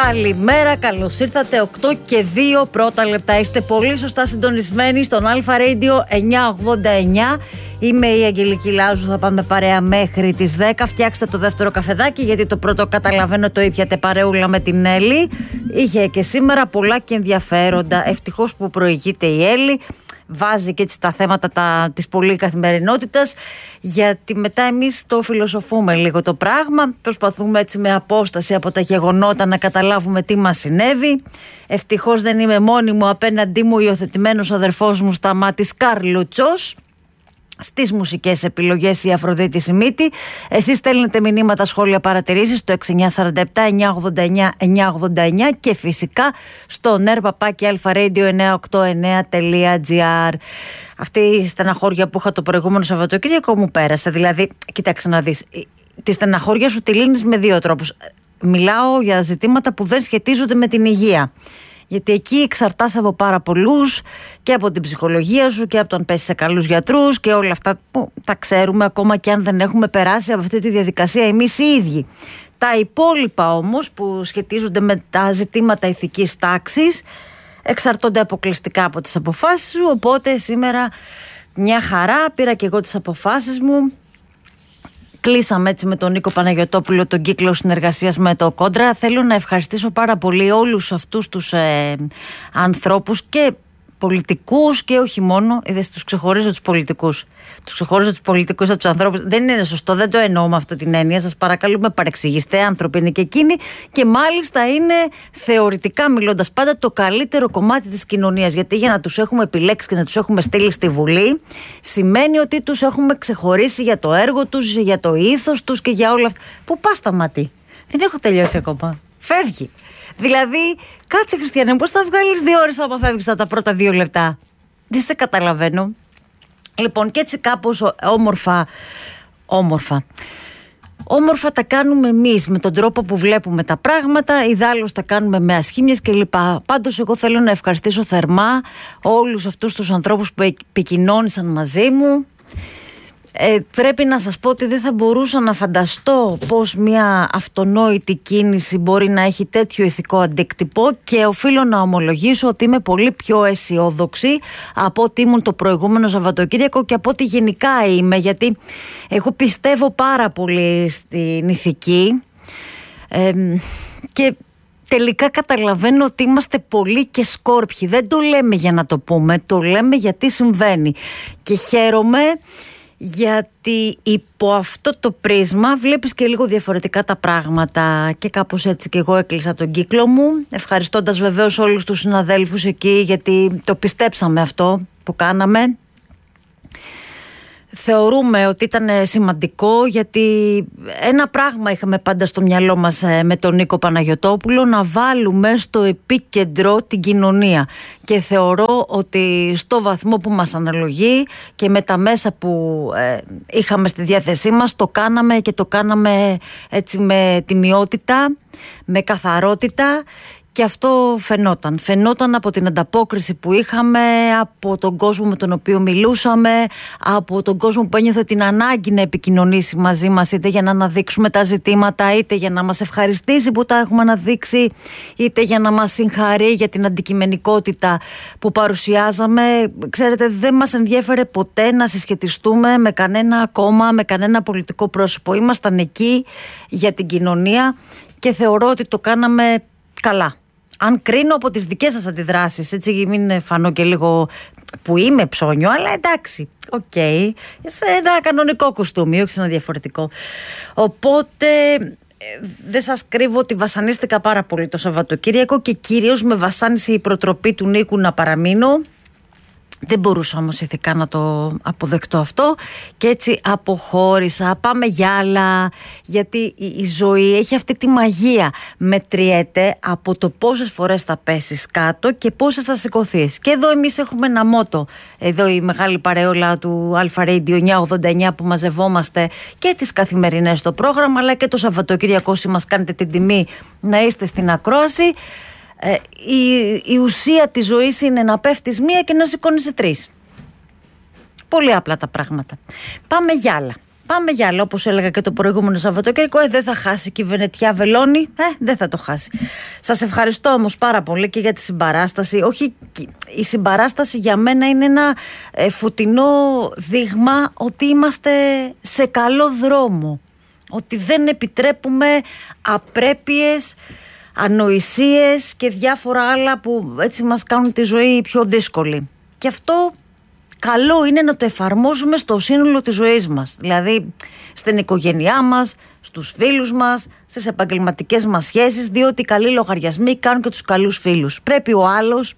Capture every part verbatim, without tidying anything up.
Καλημέρα, καλώς ήρθατε. οκτώ και δύο πρώτα λεπτά. Είστε πολύ σωστά συντονισμένοι στον Alpha Radio εννιακόσια ογδόντα εννιά. Είμαι η Αγγελική Λάζου, θα πάμε παρέα μέχρι τις δέκα. Φτιάξτε το δεύτερο καφεδάκι, γιατί το πρώτο καταλαβαίνω το ήπιατε παρεούλα με την Έλλη. Είχε και σήμερα πολλά και ενδιαφέροντα. Ευτυχώς που προηγείται η Έλλη. Βάζει και έτσι τα θέματα τα, της πολύ καθημερινότητας, γιατί μετά εμείς το φιλοσοφούμε λίγο το πράγμα, προσπαθούμε έτσι με απόσταση από τα γεγονότα να καταλάβουμε τι μας συνέβη. Ευτυχώς δεν είμαι μόνη μου, απέναντί μου υιοθετημένος αδερφός μου Σταμάτης Καρλούτσος. Στις μουσικές επιλογές η Αφροδίτη Σιμίτη. Εσείς στέλνετε μηνύματα, σχόλια, παρατηρήσεις στο έξι εννιά τέσσερα επτά εννιακόσια ογδόντα εννιά εννιακόσια ογδόντα εννιά και φυσικά στο νερπαπάκι αλφαραdio εννιακόσια ογδόντα εννιά τελεία τζι άρ. Αυτή η στεναχώρια που είχα το προηγούμενο Σαββατοκύριακο μου πέρασε. Δηλαδή, κοίταξε να δεις, τη στεναχώρια σου τη λύνεις με δύο τρόπους. Μιλάω για ζητήματα που δεν σχετίζονται με την υγεία. Γιατί εκεί εξαρτάσαι από πάρα πολλούς, και από την ψυχολογία σου και από το αν πέσει σε καλούς γιατρούς και όλα αυτά που τα ξέρουμε, ακόμα και αν δεν έχουμε περάσει από αυτή τη διαδικασία εμείς οι ίδιοι. Τα υπόλοιπα όμως που σχετίζονται με τα ζητήματα ηθικής τάξης εξαρτώνται αποκλειστικά από τις αποφάσεις σου. Οπότε σήμερα μια χαρά, πήρα και εγώ τις αποφάσεις μου. Κλείσαμε έτσι με τον Νίκο Παναγιωτόπουλο τον κύκλο συνεργασίας με το Κόντρα. Θέλω να ευχαριστήσω πάρα πολύ όλους αυτούς τους ε, ανθρώπους και πολιτικούς και όχι μόνο. Είδες, τους ξεχωρίζω τους πολιτικούς. Τους ξεχωρίζω τους πολιτικούς από τους ανθρώπους. Δεν είναι σωστό, δεν το εννοώ με αυτή την έννοια. Σας παρακαλούμε, παρεξηγήστε. Άνθρωποι είναι και εκείνοι. Και μάλιστα είναι, θεωρητικά μιλώντας, πάντα το καλύτερο κομμάτι της κοινωνίας. Γιατί για να τους έχουμε επιλέξει και να τους έχουμε στείλει στη Βουλή, σημαίνει ότι τους έχουμε ξεχωρίσει για το έργο τους, για το ήθος τους και για όλα αυτά. Πού πας, Σταμάτη? Δεν έχω τελειώσει ακόμα. Φεύγει. Δηλαδή, κάτσε Χριστιανέ, πώς θα βγάλεις δύο ώρες άμα φεύγεις από τα πρώτα δύο λεπτά? Δεν σε καταλαβαίνω. Λοιπόν, και έτσι κάπως όμορφα, όμορφα. Όμορφα τα κάνουμε εμείς με τον τρόπο που βλέπουμε τα πράγματα, ιδάλλως τα κάνουμε με ασχήμιες κλπ. Πάντως εγώ θέλω να ευχαριστήσω θερμά όλους αυτούς τους ανθρώπους που επικοινώνησαν μαζί μου. Ε, πρέπει να σας πω ότι δεν θα μπορούσα να φανταστώ πως μια αυτονόητη κίνηση μπορεί να έχει τέτοιο ηθικό αντίκτυπο, και οφείλω να ομολογήσω ότι είμαι πολύ πιο αισιόδοξη από ό,τι ήμουν το προηγούμενο Σαββατοκύριακο και από ό,τι γενικά είμαι, γιατί εγώ πιστεύω πάρα πολύ στην ηθική ε, και τελικά καταλαβαίνω ότι είμαστε πολλοί και σκόρπιοι. Δεν το λέμε για να το πούμε, το λέμε γιατί συμβαίνει, και χαίρομαι γιατί υπό αυτό το πρίσμα βλέπεις και λίγο διαφορετικά τα πράγματα, και κάπως έτσι και εγώ έκλεισα τον κύκλο μου, ευχαριστώντας βεβαίως όλους τους συναδέλφους εκεί, γιατί το πιστέψαμε αυτό που κάναμε. Θεωρούμε ότι ήταν σημαντικό, γιατί ένα πράγμα είχαμε πάντα στο μυαλό μας με τον Νίκο Παναγιωτόπουλο, να βάλουμε στο επίκεντρο την κοινωνία, και θεωρώ ότι στο βαθμό που μας αναλογεί και με τα μέσα που ε, είχαμε στη διάθεσή μας το κάναμε, και το κάναμε έτσι με τιμιότητα, με καθαρότητα. Και αυτό φαινόταν. Φαινόταν από την ανταπόκριση που είχαμε, από τον κόσμο με τον οποίο μιλούσαμε, από τον κόσμο που ένιωθε την ανάγκη να επικοινωνήσει μαζί μας, είτε για να αναδείξουμε τα ζητήματα, είτε για να μας ευχαριστήσει που τα έχουμε αναδείξει, είτε για να μας συγχαρεί για την αντικειμενικότητα που παρουσιάζαμε. Ξέρετε, δεν μας ενδιέφερε ποτέ να συσχετιστούμε με κανένα κόμμα, με κανένα πολιτικό πρόσωπο. Ήμασταν εκεί για την κοινωνία και θεωρώ ότι το κάναμε καλά. Αν κρίνω από τις δικές σας αντιδράσεις, έτσι μην φανώ και λίγο που είμαι ψώνιο, αλλά εντάξει, οκ, okay, σε ένα κανονικό κουστούμι, όχι σε ένα διαφορετικό. Οπότε δεν σας κρύβω ότι βασανίστηκα πάρα πολύ το Σαββατοκύριακο, και κυρίως με βασάνισε η προτροπή του Νίκου να παραμείνω. Δεν μπορούσα όμως ηθικά να το αποδεκτώ αυτό, και έτσι αποχώρησα. Πάμε για άλλα, γιατί η ζωή έχει αυτή τη μαγεία. Μετριέται από το πόσες φορές θα πέσεις κάτω και πόσες θα σηκωθείς. Και εδώ εμείς έχουμε ένα μότο. Εδώ η μεγάλη παρεόλα του Alpha Radio εννιακόσια ογδόντα εννιά που μαζευόμαστε και τις καθημερινές στο πρόγραμμα, αλλά και το Σαββατοκύριακο όσοι μας κάνετε την τιμή να είστε στην ακρόαση. Ε, η, η ουσία της ζωής είναι να πέφτεις μία και να σηκώνεις τρεις. Πολύ απλά τα πράγματα. Πάμε για άλλα. Πάμε για άλλο, όπως έλεγα και το προηγούμενο Σαββατοκύριακο. Ε, δεν θα χάσει και η Βενετιά Βελώνη. Ε, δεν θα το χάσει. Σας ευχαριστώ όμως πάρα πολύ και για τη συμπαράσταση. Όχι, η συμπαράσταση για μένα είναι ένα ε, φωτεινό δείγμα ότι είμαστε σε καλό δρόμο. Ότι δεν επιτρέπουμε απρέπειες, ανοησίες και διάφορα άλλα που έτσι μας κάνουν τη ζωή πιο δύσκολη. Και αυτό καλό είναι να το εφαρμόζουμε στο σύνολο της ζωής μας. Δηλαδή στην οικογένειά μας, στους φίλους μας, στις επαγγελματικές μας σχέσεις, διότι οι καλοί λογαριασμοί κάνουν και τους καλούς φίλους. Πρέπει ο άλλος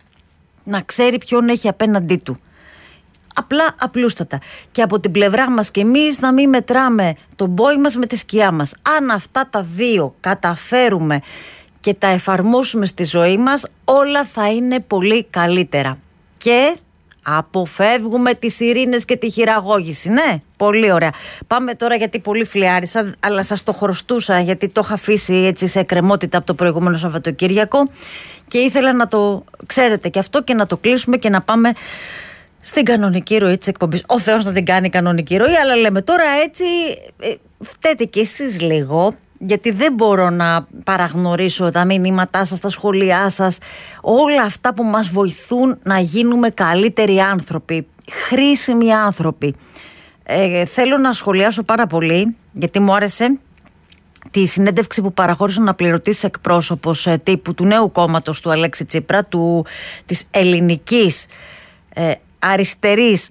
να ξέρει ποιον έχει απέναντί του. Απλά, απλούστατα. Και από την πλευρά μας και εμείς να μην μετράμε τον πόη μας με τη σκιά μας. Αν αυτά τα δύο καταφέρουμε και τα εφαρμόσουμε στη ζωή μας, όλα θα είναι πολύ καλύτερα. Και αποφεύγουμε τις ειρήνες και τη χειραγώγηση. Ναι, πολύ ωραία. Πάμε τώρα, γιατί πολύ φλιάρισα, αλλά σας το χρωστούσα, γιατί το είχα αφήσει έτσι σε εκκρεμότητα από το προηγούμενο Σαββατοκύριακο και ήθελα να το ξέρετε και αυτό και να το κλείσουμε και να πάμε στην κανονική ροή της εκπομπής. Ο Θεός να την κάνει κανονική ροή, αλλά λέμε τώρα έτσι, ε, φταίτε κι εσείς λίγο, γιατί δεν μπορώ να παραγνωρίσω τα μηνύματά σας, τα σχόλιά σας, όλα αυτά που μας βοηθούν να γίνουμε καλύτεροι άνθρωποι, χρήσιμοι άνθρωποι. Ε, θέλω να σχολιάσω πάρα πολύ, γιατί μου άρεσε τη συνέντευξη που παραχώρησε ο αναπληρωτής εκπρόσωπος ε, τύπου του νέου κόμματος του Αλέξη Τσίπρα, του, της ελληνικής ε, αριστερής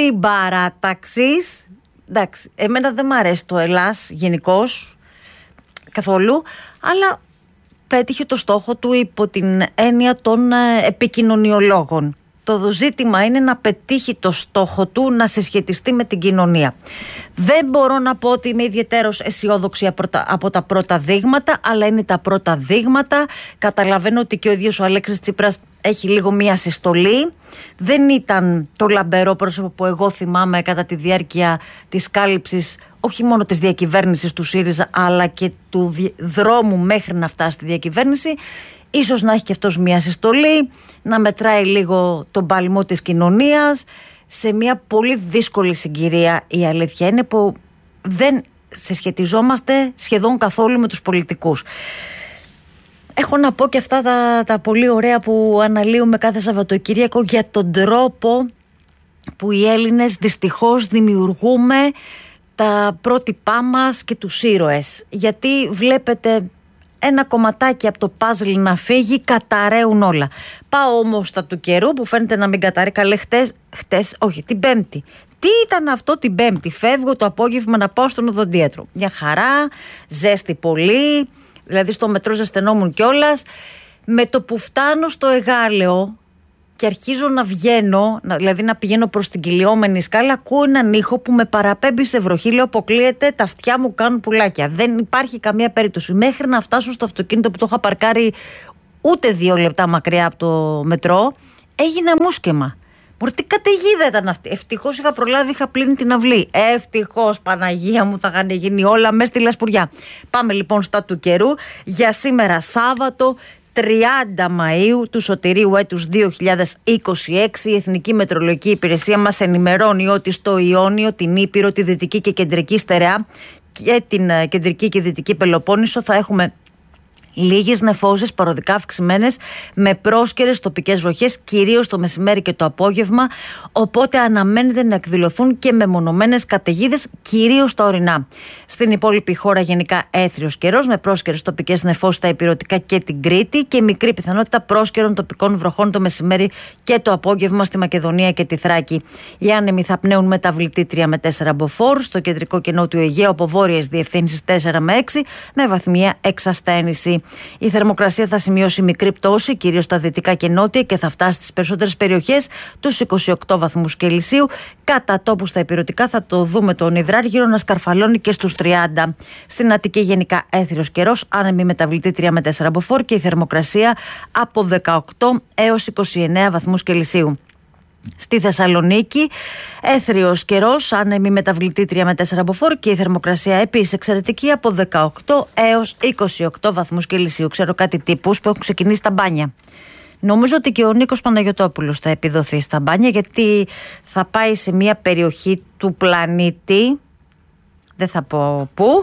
συμπαράταξης. Εντάξει, εμένα δεν μ' αρέσει το Ελλάς γενικώς καθόλου, αλλά πέτυχε το στόχο του υπό την έννοια των επικοινωνιολόγων. Το ζήτημα είναι να πετύχει το στόχο του, να συσχετιστεί με την κοινωνία. Δεν μπορώ να πω ότι είμαι ιδιαιτέρως αισιόδοξη από τα πρώτα δείγματα, αλλά είναι τα πρώτα δείγματα. Καταλαβαίνω ότι και ο ίδιος ο Αλέξης Τσίπρας έχει λίγο μία συστολή. Δεν ήταν το λαμπερό πρόσωπο που εγώ θυμάμαι κατά τη διάρκεια της κάλυψης όχι μόνο της διακυβέρνησης του ΣΥΡΙΖΑ, αλλά και του δρόμου μέχρι να φτάσει στη διακυβέρνηση. Ίσως να έχει και αυτός μία συστολή, να μετράει λίγο τον παλμό της κοινωνίας σε μία πολύ δύσκολη συγκυρία. Η αλήθεια είναι που δεν συσχετιζόμαστε σχεδόν καθόλου με τους πολιτικούς. Έχω να πω και αυτά τα, τα πολύ ωραία που αναλύουμε κάθε Σαββατοκύριακο για τον τρόπο που οι Έλληνες δυστυχώς δημιουργούμε τα πρότυπά μας και τους ήρωες. Γιατί βλέπετε ένα κομματάκι από το παζλ να φύγει, καταραίουν όλα. Πάω όμως στα του καιρού που φαίνεται να μην καταραίει. Καλέ χτες, χτες, όχι την Πέμπτη. Τι ήταν αυτό την Πέμπτη? Φεύγω το απόγευμα να πάω στον οδοντίατρο. Μια χαρά, ζέστη πολύ, δηλαδή στο μετρό ζεσθενόμουν κιόλας. Με το που φτάνω στο Εγάλεο και αρχίζω να βγαίνω, δηλαδή να πηγαίνω προς την κυλιόμενη σκάλα, ακούω έναν ήχο που με παραπέμπει σε βροχή. Λέω, αποκλείεται, τα αυτιά μου κάνουν πουλάκια. Δεν υπάρχει καμία περίπτωση. Μέχρι να φτάσω στο αυτοκίνητο που το είχα παρκάρει ούτε δύο λεπτά μακριά από το μετρό, έγινα μουσκεμα. Μπορεί, τι καταιγίδα ήταν αυτή. Ευτυχώς είχα προλάβει, είχα πλύνει την αυλή. Ευτυχώς, Παναγία μου, θα είχαν γίνει όλα μέσα στη λασπουριά. Πάμε λοιπόν στα του καιρού για σήμερα Σάββατο, τριάντα Μαΐου του σωτηρίου έτους δύο χιλιάδες είκοσι έξι. Η Εθνική Μετεωρολογική Υπηρεσία μας ενημερώνει ότι στο Ιόνιο, την Ήπειρο, τη Δυτική και Κεντρική Στερεά και την Κεντρική και Δυτική Πελοπόννησο θα έχουμε λίγες νεφώσεις παροδικά αυξημένες με πρόσκαιρες τοπικές βροχές, κυρίως το μεσημέρι και το απόγευμα. Οπότε αναμένεται να εκδηλωθούν και μεμονωμένες καταιγίδες, κυρίως τα ορεινά. Στην υπόλοιπη χώρα γενικά έθριος καιρός με πρόσκαιρες τοπικές νεφώσεις στα ηπειρωτικά και την Κρήτη και μικρή πιθανότητα πρόσκαιρων τοπικών βροχών το μεσημέρι και το απόγευμα στη Μακεδονία και τη Θράκη. Οι άνεμοι θα πνέουν μεταβλητή τρία με τέσσερα μποφόρ, στο κεντρικό και νότιο Αιγαίο από βόρειες διευθύνσεις τέσσερα με έξι με βαθμιαία εξασθένηση. Η θερμοκρασία θα σημειώσει μικρή πτώση, κυρίως στα δυτικά και νότια, και θα φτάσει στις περισσότερες περιοχές τους είκοσι οκτώ βαθμούς Κελσίου. Κατά τόπου στα ηπειρωτικά θα το δούμε τον υδράργυρο να σκαρφαλώνει και στους τριάντα. Στην Αττική γενικά έθριος καιρός, άνεμη μεταβλητή τρία με τέσσερα μποφόρ και η θερμοκρασία από δεκαοκτώ έως είκοσι εννέα βαθμούς Κελσίου. Στη Θεσσαλονίκη, έθριος καιρός, άνεμη μεταβλητή τρία με τέσσερα μποφόρ και η θερμοκρασία επίσης εξαιρετική από δεκαοκτώ έως είκοσι οκτώ βαθμούς Κελσίου. Ξέρω κάτι τύπους που έχουν ξεκινήσει τα μπάνια. Νομίζω ότι και ο Νίκος Παναγιωτόπουλος θα επιδοθεί στα μπάνια, γιατί θα πάει σε μια περιοχή του πλανήτη δεν θα πω πού,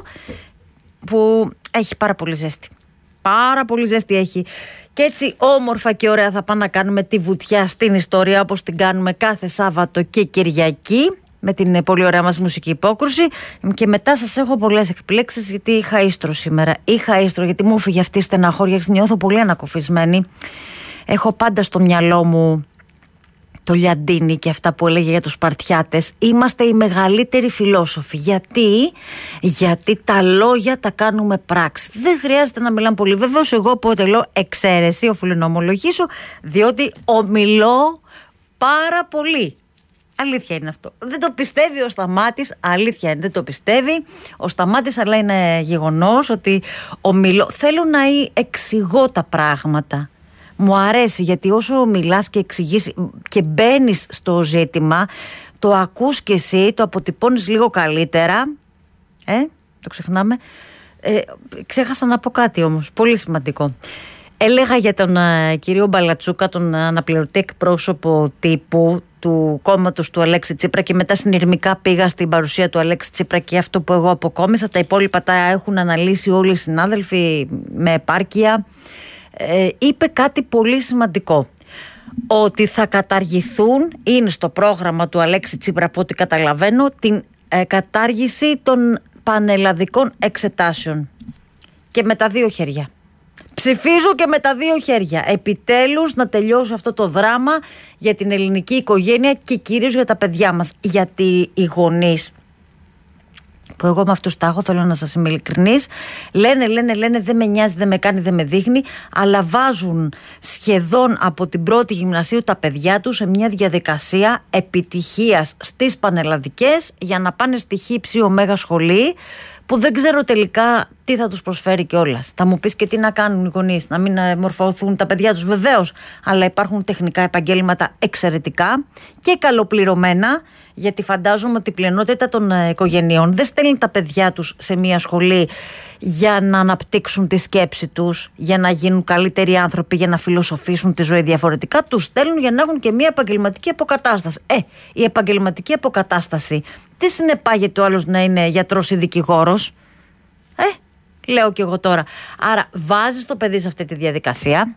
που έχει πάρα πολύ ζέστη. Πάρα πολύ ζέστη έχει. Και έτσι όμορφα και ωραία θα πάμε να κάνουμε τη βουτιά στην ιστορία, όπως την κάνουμε κάθε Σάββατο και Κυριακή, με την πολύ ωραία μας μουσική υπόκρουση. Και μετά σας έχω πολλές εκπλήξεις, γιατί είχα ίστρο σήμερα. Είχα ίστρο γιατί μου έφυγε αυτή η στεναχώρια, νιώθω πολύ ανακουφισμένη. Έχω πάντα στο μυαλό μου το Λιαντίνι και αυτά που έλεγε για τους Σπαρτιάτες. Είμαστε οι μεγαλύτεροι φιλόσοφοι. Γιατί? Γιατί τα λόγια τα κάνουμε πράξη. Δεν χρειάζεται να μιλάμε πολύ. Βεβαίως εγώ αποτελώ εξαίρεση, οφείλω να ομολογήσω, διότι ομιλώ πάρα πολύ. Αλήθεια είναι αυτό. Δεν το πιστεύει ο Σταμάτης, αλήθεια είναι, δεν το πιστεύει ο Σταμάτης, αλλά είναι γεγονός ότι ομιλώ. Θέλω να εξηγώ τα πράγματα. Μου αρέσει, γιατί όσο μιλάς και εξηγείς και μπαίνεις στο ζήτημα, το ακούς και εσύ, το αποτυπώνεις λίγο καλύτερα. Ε, το ξεχνάμε. Ε, ξέχασα να πω κάτι όμως, πολύ σημαντικό. Έλεγα για τον uh, κύριο Μπαλατσούκα, τον αναπληρωτή εκπρόσωπο τύπου του κόμματος του Αλέξη Τσίπρα, και μετά συνειρμικά πήγα στην παρουσία του Αλέξη Τσίπρα και αυτό που εγώ αποκόμισα. Τα υπόλοιπα τα έχουν αναλύσει όλοι οι συνάδελφοι με επάρκεια. Ε, είπε κάτι πολύ σημαντικό, ότι θα καταργηθούν, είναι στο πρόγραμμα του Αλέξη Τσίπρα από ό,τι καταλαβαίνω, την ε, κατάργηση των πανελλαδικών εξετάσεων. Και με τα δύο χέρια. Ψηφίζω και με τα δύο χέρια. Επιτέλους να τελειώσει αυτό το δράμα για την ελληνική οικογένεια και κυρίως για τα παιδιά μας. Γιατί οι γονείς, που εγώ με αυτούς τα έχω, θέλω να σας είμαι ειλικρινής, λένε, λένε, λένε, δεν με νοιάζει, δεν με κάνει, δεν με δείχνει, αλλά βάζουν σχεδόν από την πρώτη γυμνασίου τα παιδιά τους σε μια διαδικασία επιτυχίας στις πανελλαδικές για να πάνε στη χύψη ωμέγα σχολή, που δεν ξέρω τελικά τι θα τους προσφέρει κιόλας. Θα μου πεις και τι να κάνουν οι γονείς, να μην μορφωθούν τα παιδιά τους, βεβαίως, αλλά υπάρχουν τεχνικά επαγγέλματα εξαιρετικά και καλοπληρωμένα, γιατί φαντάζομαι ότι η πλειονότητα των οικογενειών δεν στέλνει τα παιδιά τους σε μια σχολή για να αναπτύξουν τη σκέψη τους, για να γίνουν καλύτεροι άνθρωποι, για να φιλοσοφήσουν τη ζωή διαφορετικά. Τους στέλνουν για να έχουν και μια επαγγελματική αποκατάσταση. Ε, η επαγγελματική αποκατάσταση, τι συνεπάγεται ο άλλος να είναι γιατρός ή δικηγόρος? Ε, λέω κι εγώ τώρα. Άρα βάζεις το παιδί σε αυτή τη διαδικασία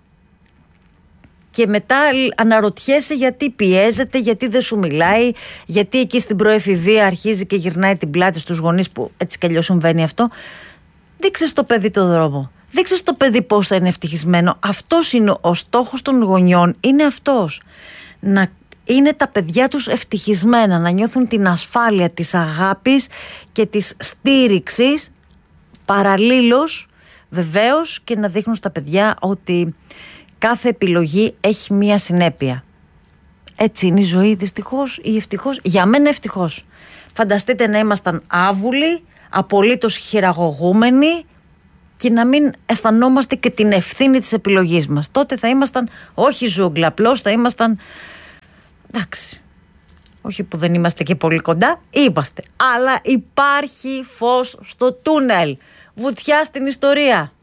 και μετά αναρωτιέσαι γιατί πιέζεται, γιατί δεν σου μιλάει, γιατί εκεί στην προεφηβεία αρχίζει και γυρνάει την πλάτη στους γονείς, που έτσι κι αλλιώς συμβαίνει αυτό. Δείξε στο παιδί το δρόμο. Δείξε στο παιδί πώς θα είναι ευτυχισμένο. Αυτός είναι ο στόχος των γονιών, είναι αυτός. Να είναι τα παιδιά τους ευτυχισμένα, να νιώθουν την ασφάλεια της αγάπης και της στήριξης, παραλλήλως βεβαίως και να δείχνουν στα παιδιά ότι κάθε επιλογή έχει μία συνέπεια. Έτσι είναι η ζωή, δυστυχώς ή ευτυχώς? Για μένα ευτυχώς. Φανταστείτε να ήμασταν άβουλοι, απολύτως χειραγωγούμενοι και να μην αισθανόμαστε και την ευθύνη της επιλογής μας. Τότε θα ήμασταν όχι ζούγκλα, απλώς θα ήμασταν, εντάξει, όχι που δεν είμαστε και πολύ κοντά, είμαστε. Αλλά υπάρχει φως στο τούνελ. Βουτιά στην ιστορία.